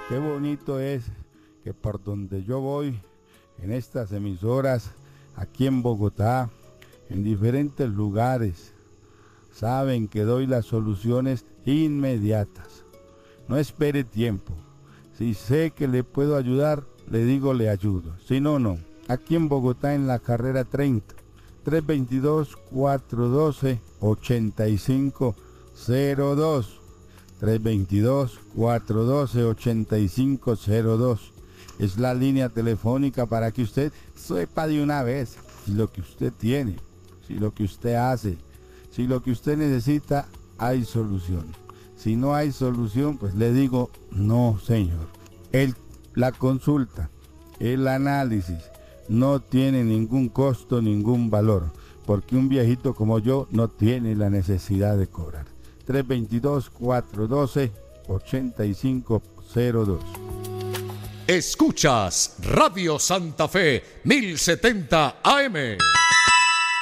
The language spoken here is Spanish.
Qué bonito es que por donde yo voy, en estas emisoras, aquí en Bogotá, en diferentes lugares, saben que doy las soluciones inmediatas. No espere tiempo. Si sé que le puedo ayudar, le digo le ayudo. Si no, no. Aquí en Bogotá, en la carrera 30, 322-412-8502. 322-412-8502. Es la línea telefónica para que usted sepa de una vez si lo que usted tiene, si lo que usted hace, si lo que usted necesita, hay solución. Si no hay solución, pues le digo, no, señor. La consulta, el análisis, no tiene ningún costo, ningún valor, porque un viejito como yo no tiene la necesidad de cobrar. 322-412-8502. Escuchas Radio Santa Fe 1070 AM.